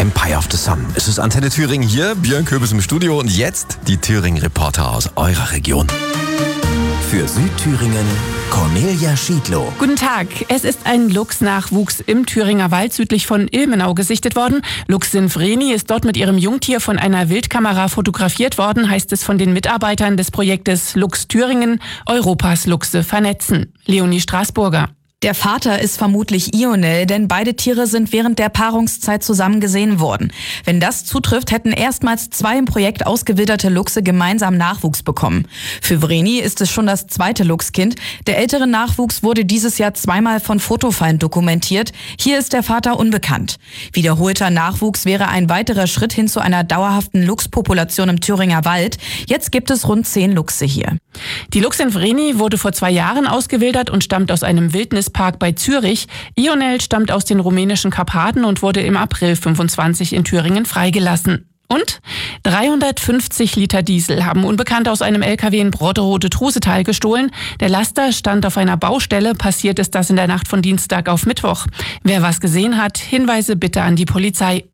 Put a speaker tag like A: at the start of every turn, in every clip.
A: Empire of the Sun. Es ist Antenne Thüringen hier, Björn Köbis im Studio und jetzt die Thüringen-Reporter aus eurer Region.
B: Für Südthüringen Cornelia Schiedlow.
C: Guten Tag. Es ist ein Luchsnachwuchs im Thüringer Wald südlich von Ilmenau gesichtet worden. Luchsin Vreni ist dort mit ihrem Jungtier von einer Wildkamera fotografiert worden, heißt es von den Mitarbeitern des Projektes Luchs Thüringen, Europas Luchse vernetzen. Leonie Straßburger.
D: Der Vater ist vermutlich Ionel, denn beide Tiere sind während der Paarungszeit zusammen gesehen worden. Wenn das zutrifft, hätten erstmals 2 im Projekt ausgewilderte Luchse gemeinsam Nachwuchs bekommen. Für Vreni ist es schon das 2. Luchskind. Der ältere Nachwuchs wurde dieses Jahr 2-mal von Fotofallen dokumentiert. Hier ist der Vater unbekannt. Wiederholter Nachwuchs wäre ein weiterer Schritt hin zu einer dauerhaften Luchspopulation im Thüringer Wald. Jetzt gibt es rund 10 Luchse hier.
C: Die Luchsin Vreni wurde vor 2 Jahren ausgewildert und stammt aus einem Wildnispark bei Zürich. Ionel stammt aus den rumänischen Karpaten und wurde im April 25 in Thüringen freigelassen. Und 350 Liter Diesel haben Unbekannte aus einem LKW in Brotterode-Trusetal gestohlen. Der Laster stand auf einer Baustelle. Passiert ist das in der Nacht von Dienstag auf Mittwoch. Wer was gesehen hat, Hinweise bitte an die Polizei.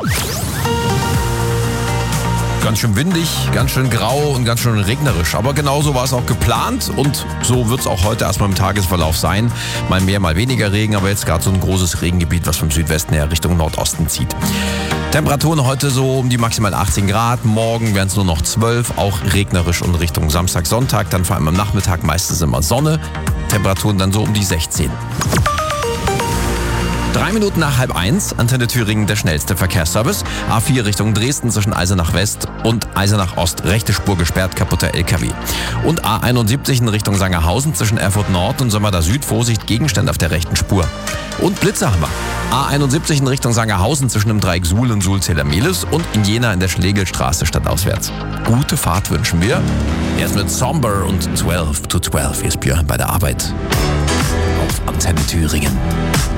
A: Ganz schön windig, ganz schön grau und ganz schön regnerisch. Aber genauso war es auch geplant und so wird es auch heute erstmal im Tagesverlauf sein. Mal mehr, mal weniger Regen, aber jetzt gerade so ein großes Regengebiet, was vom Südwesten her Richtung Nordosten zieht. Temperaturen heute so um die maximal 18 Grad. Morgen werden es nur noch 12, auch regnerisch und Richtung Samstag, Sonntag. Dann vor allem am Nachmittag meistens immer Sonne. Temperaturen dann so um die 16. 3 Minuten nach 12:30, Antenne Thüringen, der schnellste Verkehrsservice. A4 Richtung Dresden zwischen Eisenach West und Eisenach Ost, rechte Spur gesperrt, kaputter LKW. Und A71 in Richtung Sangerhausen zwischen Erfurt Nord und Sömmerda Süd, Vorsicht, Gegenstände auf der rechten Spur. Und Blitze haben wir. A71 in Richtung Sangerhausen zwischen dem Dreieck Suhl und Suhl-Zedermelis und in Jena in der Schlegelstraße stadtauswärts. Gute Fahrt wünschen wir. Erst mit Somber und 12 to 12. Hier ist Björn bei der Arbeit auf Antenne Thüringen.